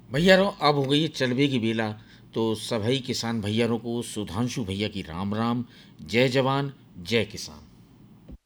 भैयारों अब हो गई है चलवे की बेला। तो सभई किसान भैयारों को सुधांशु भैया की राम राम। जय जवान जय किसान।